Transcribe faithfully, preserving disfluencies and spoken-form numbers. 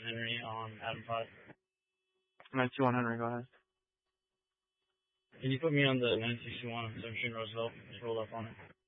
Henry on Adam five. nine two one Henry, go ahead. Can you put me on the nine sixty-one on seventeen Roosevelt? Just roll up on it.